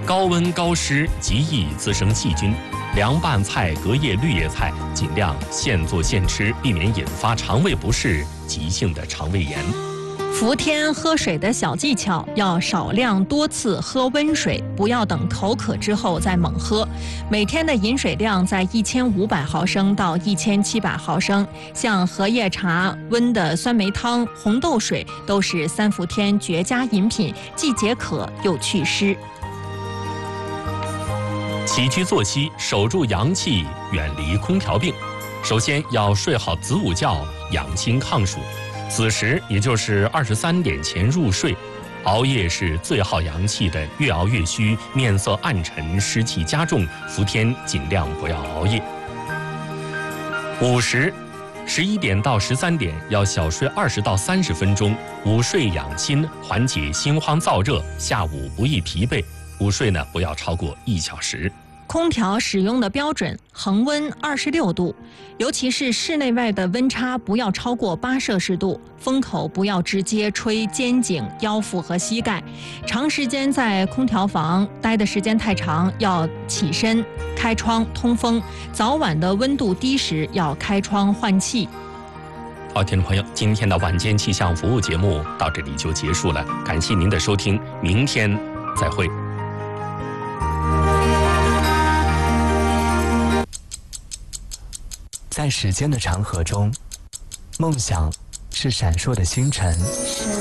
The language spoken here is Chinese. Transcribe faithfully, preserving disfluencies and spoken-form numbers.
高温高湿极易滋生细菌，凉拌菜、隔夜绿叶菜尽量现做现吃，避免引发肠胃不适、急性的肠胃炎。 伏天喝水的小技巧，要少量多次喝温水，不要等口渴之后再猛喝。每天的饮水量在一千五百毫升到一千七百毫升。像荷叶茶、温的酸梅汤、红豆水都是三伏天绝佳饮品，既解渴又祛湿。 起居作息，守住阳气，远离空调病。首先要睡好子午觉，养心抗暑。子时也就是二十三点前入睡，熬夜是最耗阳气的，越熬越虚，面色暗沉，湿气加重。伏天尽量不要熬夜。午时，十一点到十三点要小睡二十到三十分钟，午睡养心，缓解心慌燥热，下午不易疲惫。午睡呢不要超过一小时。 空调使用的标准恒温二十六度，尤其是室内外的温差不要超过八摄氏度，风口不要直接吹肩颈、腰腹和膝盖。长时间在空调房待的时间太长，要起身开窗通风。早晚的温度低时要开窗换气。 好，听众朋友，今天的晚间气象服务节目到这里就结束了，感谢您的收听，明天再会。 在时间的长河中，梦想是闪烁的星辰。